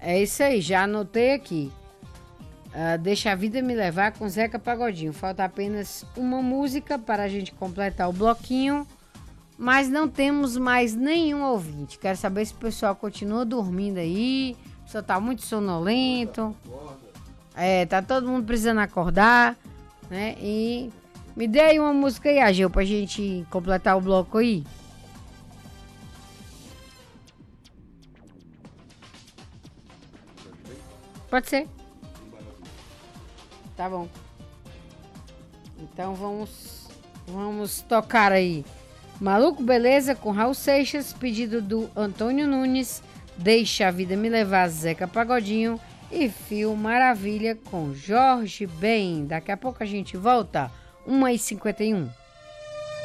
É isso aí, já anotei aqui. Deixa a vida me levar com Zeca Pagodinho. Falta apenas uma música para a gente completar o bloquinho. Mas não temos mais nenhum ouvinte. Quero saber se o pessoal continua dormindo aí. O pessoal tá muito sonolento. Tá todo mundo precisando acordar, né? E me dê aí uma música aí, Ageu, pra gente completar o bloco aí. Pode ser. Tá bom. Então vamos tocar aí. Maluco Beleza com Raul Seixas, pedido do Antônio Nunes, Deixa a Vida Me Levar, Zeca Pagodinho e Fio Maravilha com Jorge Ben. Daqui a pouco a gente volta, 1h51.